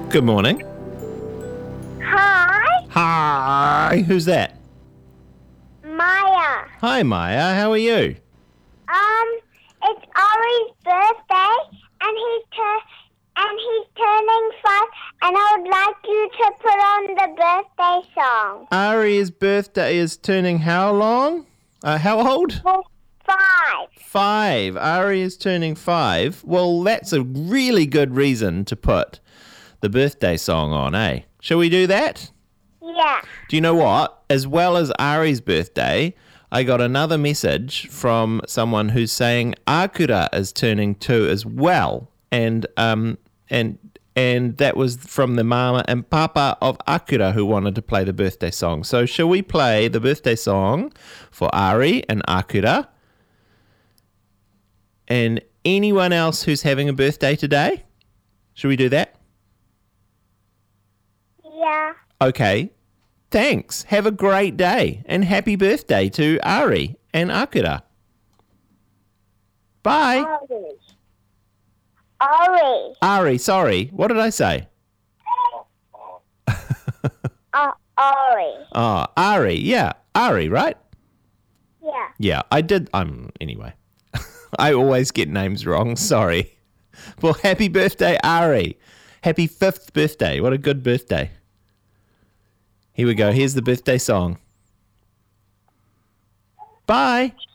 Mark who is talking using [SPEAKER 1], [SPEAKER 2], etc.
[SPEAKER 1] Good morning.
[SPEAKER 2] Hi,
[SPEAKER 1] Hi. Who's that?
[SPEAKER 2] Maya.
[SPEAKER 1] Hi, Maya. How are you?
[SPEAKER 2] It's Ari's birthday, and he's turning 5, and I would like you to put on the birthday song.
[SPEAKER 1] Ari's birthday is turning how long? How old?
[SPEAKER 2] Well, 5.
[SPEAKER 1] 5. Ari is turning 5. Well, that's a really good reason to put the birthday song on, eh? Shall we do that?
[SPEAKER 2] Yeah.
[SPEAKER 1] Do you know what? As well as Ari's birthday, I got another message from someone who's saying Akura is turning 2 as well. And that was from the mama and papa of Akura who wanted to play the birthday song. So shall we play the birthday song for Ari and Akura? And anyone else who's having a birthday today? Should we do that?
[SPEAKER 2] Yeah.
[SPEAKER 1] Okay. Thanks. Have a great day. And happy birthday to Ari and Akura. Bye.
[SPEAKER 2] Ari.
[SPEAKER 1] Ari, sorry. What did I say?
[SPEAKER 2] Ari.
[SPEAKER 1] Oh, Ari. Yeah. Ari, right?
[SPEAKER 2] Yeah.
[SPEAKER 1] Yeah, I did. Anyway. I always get names wrong. Sorry. Well, happy birthday, Ari. Happy 5th birthday. What a good birthday. Here we go. Here's the birthday song. Bye.